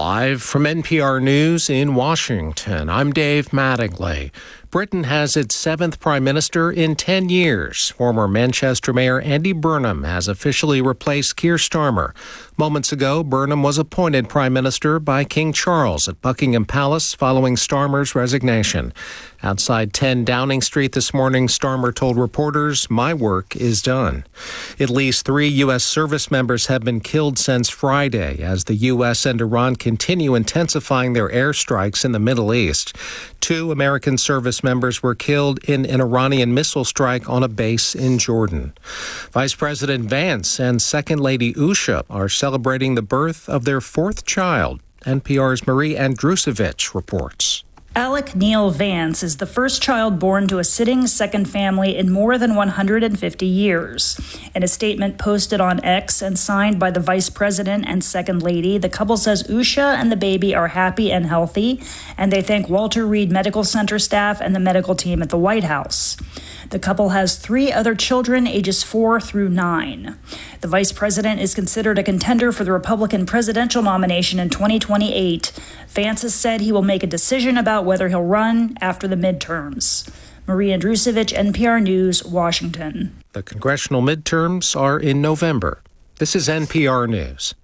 Live from NPR News in Washington, I'm Dave Mattingly. Britain has its seventh prime minister in 10 years. Former Manchester Mayor Andy Burnham has officially replaced Keir Starmer. Moments ago, Burnham was appointed prime minister by King Charles at Buckingham Palace following Starmer's resignation. Outside 10 Downing Street this morning, Starmer told reporters, "My work is done." At least 3 U.S. service members have been killed since Friday as the U.S. and Iran continue intensifying their airstrikes in the Middle East. 2 American service members were killed in an Iranian missile strike on a base in Jordan. Vice President Vance and Second Lady Usha are celebrating the birth of their 4th child. NPR's Marie Andrusevich reports. Alec Neil Vance is the first child born to a sitting second family in more than 150 years. In a statement posted on X and signed by the Vice President and Second Lady, the couple says Usha and the baby are happy and healthy, and they thank Walter Reed Medical Center staff and the medical team at the White House. The couple has 3 other children, ages 4 through 9. The vice president is considered a contender for the Republican presidential nomination in 2028. Vance has said he will make a decision about whether he'll run after the midterms. Marie Andrusevich, NPR News, Washington. The congressional midterms are in November. This is NPR News.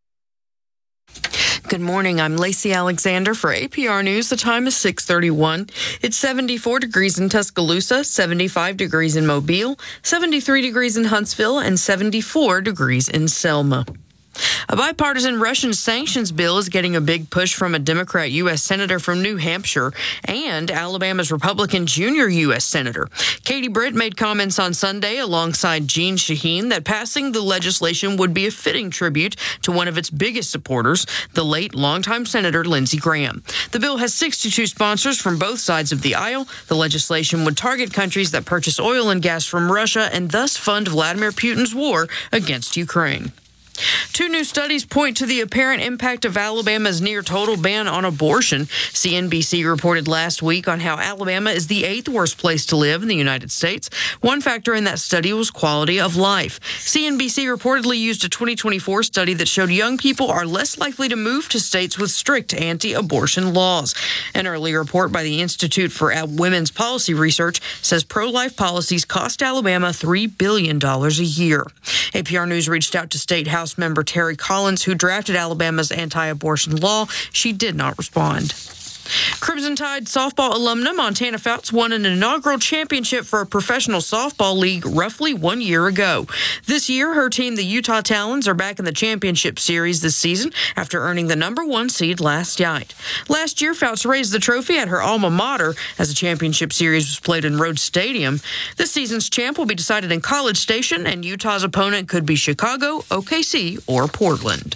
Good morning. I'm Lacey Alexander for APR News. The time is 6:31. It's 74 degrees in Tuscaloosa, 75 degrees in Mobile, 73 degrees in Huntsville, and 74 degrees in Selma. A bipartisan Russian sanctions bill is getting a big push from a Democrat U.S. Senator from New Hampshire and Alabama's Republican junior U.S. Senator. Katie Britt made comments on Sunday alongside Jeanne Shaheen that passing the legislation would be a fitting tribute to one of its biggest supporters, the late longtime Senator Lindsey Graham. The bill has 62 sponsors from both sides of the aisle. The legislation would target countries that purchase oil and gas from Russia and thus fund Vladimir Putin's war against Ukraine. 2 new studies point to the apparent impact of Alabama's near-total ban on abortion. CNBC reported last week on how Alabama is the 8th worst place to live in the United States. One factor in that study was quality of life. CNBC reportedly used a 2024 study that showed young people are less likely to move to states with strict anti-abortion laws. An early report by the Institute for Women's Policy Research says pro-life policies cost Alabama $3 billion a year. APR News reached out to State House Member Terry Collins, who drafted Alabama's anti-abortion law. She did not respond. Crimson Tide softball alumna Montana Fouts won an inaugural championship for a professional softball league roughly 1 year ago. This year, her team, the Utah Talons, are back in the championship series this season after earning the number 1 seed last night. Last year, Fouts raised the trophy at her alma mater as the championship series was played in Rhodes Stadium. This season's champ will be decided in College Station, and Utah's opponent could be Chicago, OKC, or Portland.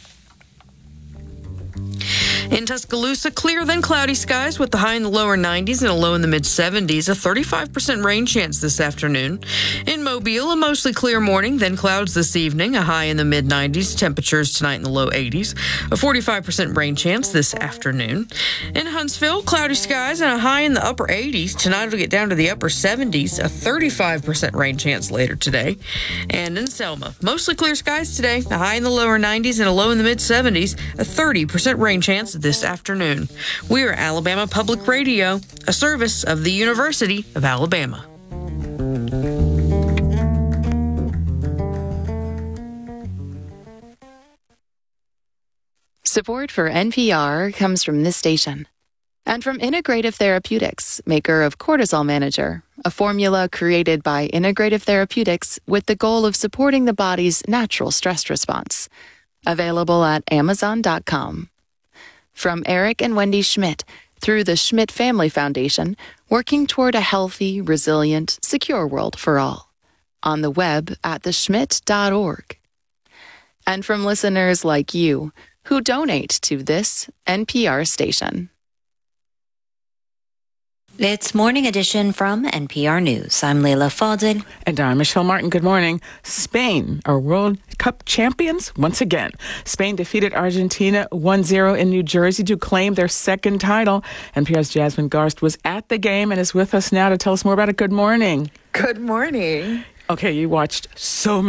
In Tuscaloosa, clear then cloudy skies with the high in the lower 90s and a low in the mid-70s, a 35% rain chance this afternoon. In Mobile, a mostly clear morning, then clouds this evening, a high in the mid-90s, temperatures tonight in the low 80s, a 45% rain chance this afternoon. In Huntsville, cloudy skies and a high in the upper 80s. Tonight it'll get down to the upper 70s, a 35% rain chance later today. And in Selma, mostly clear skies today, a high in the lower 90s and a low in the mid-70s, a 30% rain chance this afternoon. We are Alabama Public Radio, a service of the University of Alabama. Support for NPR comes from this station and from Integrative Therapeutics, maker of Cortisol Manager, a formula created by Integrative Therapeutics with the goal of supporting the body's natural stress response. Available at Amazon.com. From Eric and Wendy Schmidt, through the Schmidt Family Foundation, working toward a healthy, resilient, secure world for all. On the web at theschmidt.org. And from listeners like you, who donate to this NPR station. It's Morning Edition from NPR News. I'm Leila Fadel. And I'm Michelle Martin. Good morning. Spain are World Cup champions once again. Spain defeated Argentina 1-0 in New Jersey to claim their second title. NPR's Jasmine Garst was at the game and is with us now to tell us more about it. Good morning. Good morning. Okay, you watched so